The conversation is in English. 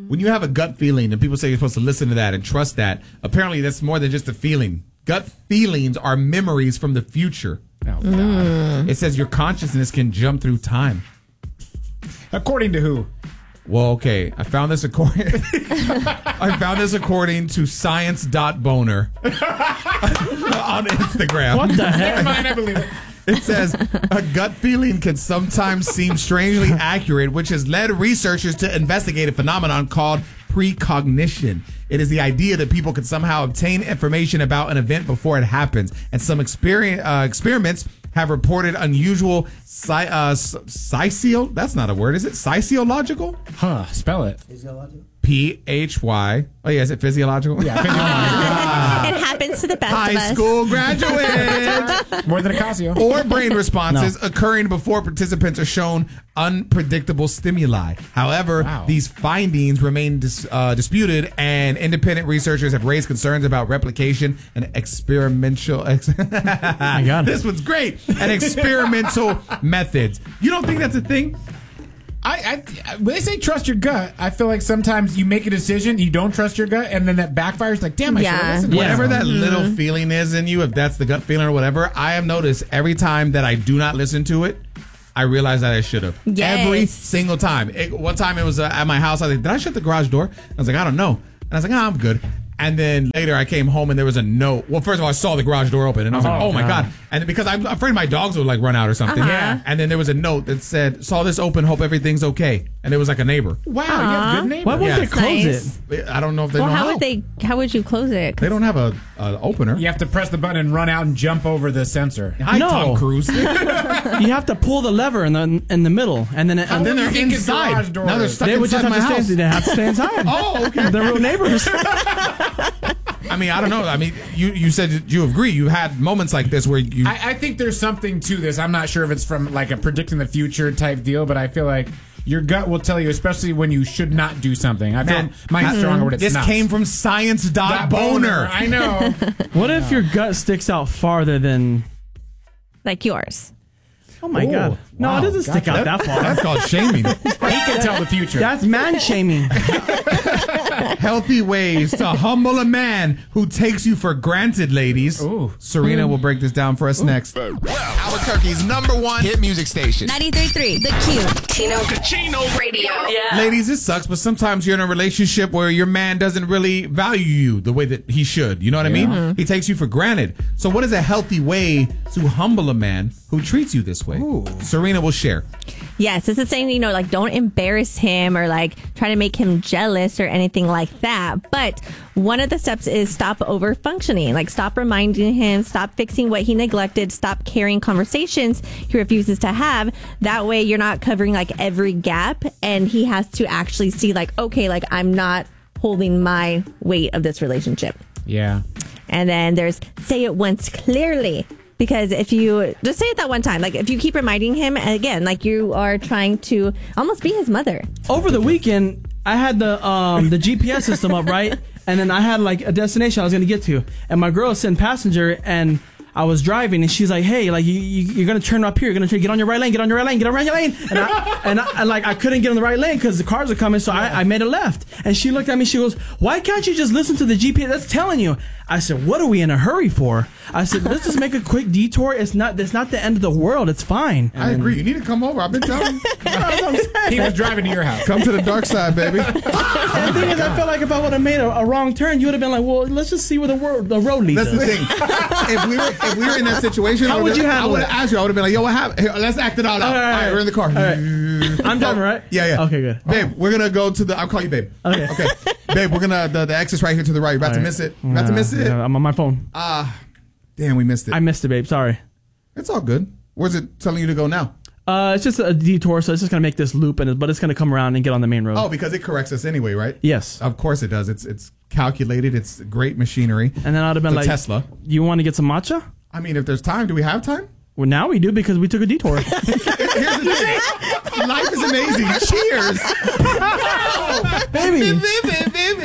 When you have a gut feeling and people say you're supposed to listen to that and trust that, apparently that's more than just a feeling. Gut feelings are memories from the future. Oh, God. It says your consciousness can jump through time. According to who? Well, okay. I found this according to science.boner on Instagram. What the heck? Never mind, I believe it. It says a gut feeling can sometimes seem strangely accurate, which has led researchers to investigate a phenomenon called precognition. It is the idea that people can somehow obtain information about an event before it happens, and some experiments have reported unusual that's not a word, is it? Physiological? Huh, spell it. Phy. Oh, yeah, is it physiological? Yeah, physiological. It happens to the best of High us. school graduate. More than Ocasio. Or brain responses occurring before participants are shown unpredictable stimuli. However, these findings remain disputed, and independent researchers have raised concerns about replication and experimental. My God. This one's great. And experimental methods. You don't think that's a thing? When they say trust your gut, I feel like sometimes you make a decision, you don't trust your gut, and then that backfires. Like, damn, I should have listened to Whatever that. that little feeling is in you, if that's the gut feeling or whatever, I have noticed every time that I do not listen to it, I realize that I should have. Yes. Every single time. One time it was at my house. I was like, did I shut the garage door? I was like, I don't know. And I was like, I'm good. And then later I came home and there was a note. Well, first of all, I saw the garage door open and I was like, oh my God. And because I'm afraid my dogs would like run out or something. Yeah. And then there was a note that said, saw this open, hope everything's okay. And it was like a neighbor. Wow, you have good neighbors. Why won't Yeah. they close Nice. it? I don't know if they know How would you close it? They don't have a opener. You have to press the button and run out and jump over the sensor. Hi, No. Tom Cruise. You have to pull the lever in the middle, and then And then they're think his inside. garage door Now they're is? stuck they would just inside have my to house. stay. They have to stay inside. Oh, okay. They're real neighbors. I mean, I don't know. I mean, you said you agree. You had moments like this where you. I think there's something to this. I'm not sure if it's from like a predicting the future type deal, but I feel like your gut will tell you, especially when you should not do something. I feel mine's stronger when it's this not. came from science.boner. I know. What if your gut sticks out farther than? Like yours. Oh my God! No, wow. it doesn't stick out that far. That's called shaming. He can tell the future. That's man shaming. Healthy ways to humble a man who takes you for granted, ladies. Ooh. Serena will break this down for us next. Albuquerque's #1 hit music station. 93.3 The Q. Chino Radio. Yeah. Ladies, it sucks, but sometimes you're in a relationship where your man doesn't really value you the way that he should. You know what I mean? He takes you for granted. So what is a healthy way to humble a man who treats you this way? Serena will share. Yes, this is saying, like, don't embarrass him or, like, try to make him jealous or anything like that. But one of the steps is stop over functioning. Like, stop reminding him, stop fixing what he neglected, stop carrying conversations he refuses to have. That way you're not covering, like, every gap, and he has to actually see, like, okay, like, I'm not holding my weight of this relationship. Yeah. And then there's say it once clearly. Because if you just say it that one time, like if you keep reminding him, again, like you are trying to almost be his mother. Over the weekend, I had the GPS system up, right? And then I had like a destination I was going to get to. And my girl was sitting passenger, and I was driving, and she's like, hey, like you're going to turn up here. You're going to get on your right lane, get on your right lane, get on your right lane. And I couldn't get on the right lane because the cars are coming. So I made a left. And she looked at me. She goes, why can't you just listen to the GPS? That's telling you. I said, what are we in a hurry for? I said, let's just make a quick detour. It's not the end of the world. It's fine. I agree. You need to come over. I've been telling you. That's what I'm saying. He was driving to your house. Come to the dark side, baby. And the thing is, I felt like if I would have made a wrong turn, you would have been like, well, let's just see where the road leads That's us. the thing. If we were in that situation, How would you handle I would it? have asked you. I would have been like, yo, what happened? Here, let's act it all out. All right. We're in the car. All right. I'm driving, right? Yeah. Okay, good. Babe, we're going to go to the... I'll call you babe. Okay. Babe, we're going to... The exit's right here to the right. You're about to miss it. You're about to miss it. Yeah, I'm on my phone. Damn, we missed it. I missed it, babe. Sorry. It's all good. Where's it telling you to go now? It's just a detour, so it's just gonna make this loop, but it's gonna come around and get on the main road. Oh, because it corrects us anyway, right? Yes. Of course it does. It's calculated. It's great machinery. And then I'd have been It's a like, Tesla. You want to get some matcha? I mean, if there's time, do we have time? Well, now we do because we took a detour. Here's the thing. Life is amazing. Cheers. Baby.